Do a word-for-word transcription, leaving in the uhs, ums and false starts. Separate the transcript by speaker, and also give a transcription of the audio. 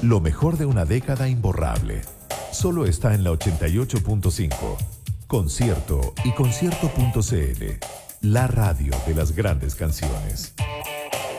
Speaker 1: Lo mejor de una década imborrable. Solo está en la ochenta y ocho punto cinco. Concierto y concierto punto c l. La radio de las grandes canciones.